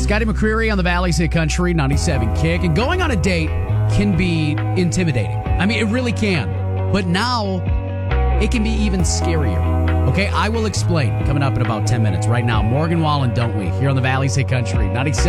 Scotty McCreery on the Valley's Hit Country 97 Kick. And going on a date can be intimidating. I mean, it really can. But now, it can be even scarier. Okay, I will explain coming up in about 10 minutes. Right now, Morgan Wallen, Don't We? Here on the Valley's Hit Country 97.